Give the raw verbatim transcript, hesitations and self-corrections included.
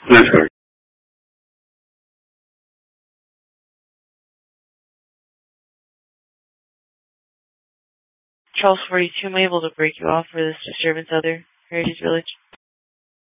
NASCAR. Charles forty-two, am I able to break you off for this disturbance other Heritage Village?